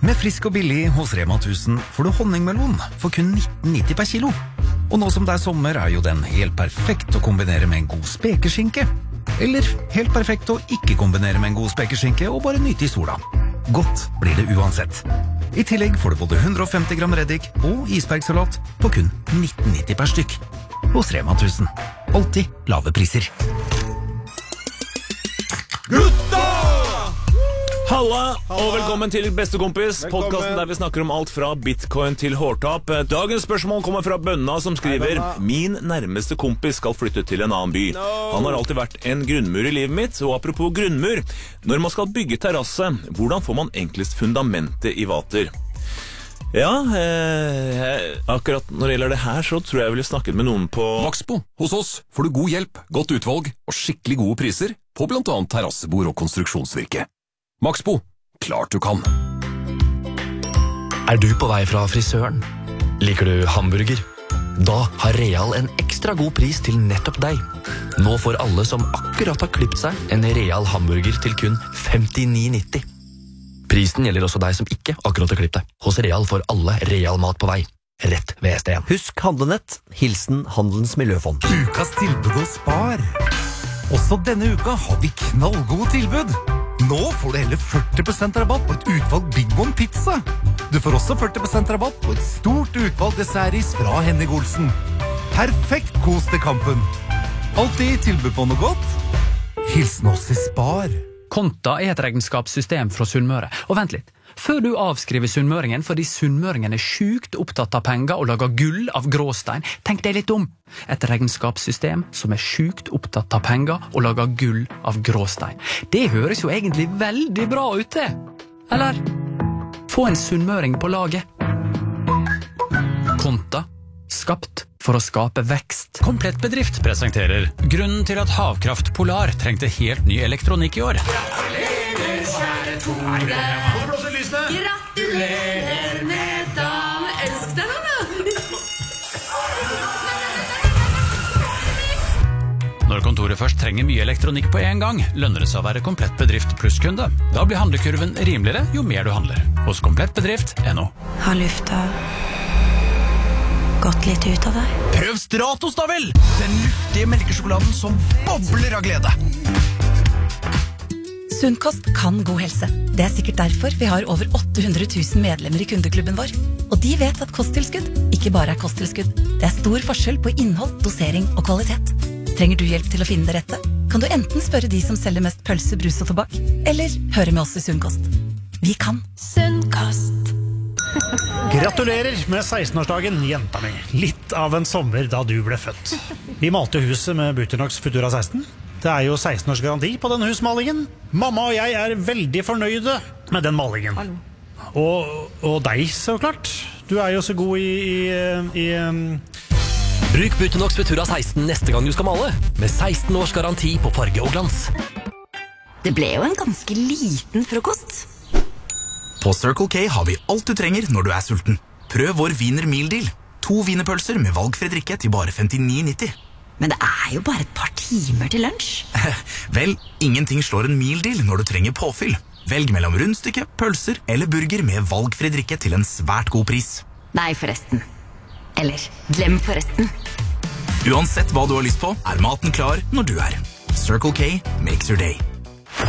Med frisk og billig hos Rema 1000 får du honningmelon for kun 19,90 per kilo. Og nå som det sommer jo den helt perfekt å kombinere med en god spekeskinke. Eller helt perfekt å ikke kombinere med en god spekeskinke og bare nyte i sola. Godt blir det uansett. I tillegg får du både 150 gram reddik og isbergsalat på kun 19,90 per stykk. Hos Rema 1000. Alltid lave priser. Gutta! Halla, og velkommen til Bestekompis, podcasten der vi snakker om alt fra bitcoin til hårtap. Dagens spørsmål kommer fra Bønna, som skriver: Min nærmeste kompis skal flytte til en annen by. Han har alltid vært en grunnmur i livet mitt, og apropos grunnmur, når man skal bygge terrasse, hvordan får man enklest fundamentet i vater? Ja, akkurat når det gjelder det her, så tror jeg ville snakket med noen på Maxbo. Hos oss får du god hjelp, godt utvalg og skikkelig gode priser på blant annet terrassebord og konstruksjonsvirke. Maxbo, klart du kan. Du på vei fra frisøren? Liker du hamburger? Da har Real en ekstra god pris til nettopp deg. Nå får alle som akkurat har klippet seg en Real hamburger til kun 59,90. Prisen gjelder også deg som ikke akkurat har klippet deg. Hos Real får alle Real mat på vei. Rett ved ST1. Husk handlenett. Hilsen Handelens Miljøfond. Ukas tilbud hos Spar. Også denne uka har vi knallgode tilbud. Nå får du hele 40% rabatt på et utvalg Big One pizza. Du får også 40% rabatt på et stort utvalg dessertis fra Henning Olsen. Perfekt kos til kampen. Alltid tilbud på noe godt. Hilsen oss i Spar. Konta et regnskapssystem fra Sunnmøre. Og vent litt. Før du avskriver sunnmøringen fordi sunnmøringen sjukt opptatt av penger og lager gull av gråstein, tenk deg litt om. Et regnskapssystem som sjukt opptatt av penger og lager gull av gråstein. Det høres jo egentlig veldig bra ut det. Eller? Få en sunnmøring på laget. Konta. Skapt for å skape vekst. Komplett Bedrift presenterer grunnen til at Havkraft Polar trengte helt ny elektronikk i år. Gratulerer, kjære Tore. Gratulerer med dagen. Elsk deg nå, Når kontoret først trenger mye elektronikk på en gang, lønner det seg å være Komplett Bedrift plusskunde. Da blir handlekurven rimeligere jo mer du handler. Hos komplettbedrift.no. Har lufta gått litt ut av deg? Prøv Stratos da vel! Den luftige melkesjokoladen som bobler av glede. Sunnkost kan god helse. Det sikkert derfor vi har over 800 000 medlemmer i kundeklubben vår. Og de vet at kosttilskudd ikke bare kosttilskudd. Det stor forskjell på innhold, dosering og kvalitet. Trenger du hjelp til å finne det rette? Kan du enten spørre de som selger mest pølse, brus og tobakk, eller høre med oss i Sunnkost. Vi kan. Sunnkost. Gratulerer med 16-årsdagen, jenta mi. Litt av en sommer da du ble født. Vi malte huset med Buternox Futura 16. Det jo 16 års garanti på den husmalingen. Mamma og jeg veldig fornøyde med den malingen. Og deg, så klart. Du jo så god i Bruk Buternox Futura 16 neste gang du skal male, med 16 års garanti på farge og glans. Det ble jo en ganske liten frokost. På Circle K har vi alt du trenger når du sulten. Prøv vår Wiener Meal Deal. 2 wienerpølser med valgfri drikke til bare 59,90. Men det jo bare et par timer til lunsj. Vel, ingenting slår en meal deal når du trenger påfyll. Velg mellom rundstykke, pølser eller burger med valgfri drikke til en svært god pris. Nei, forresten. Eller, glem forresten. Uansett hva du har lyst på, maten klar når du Circle K makes your day.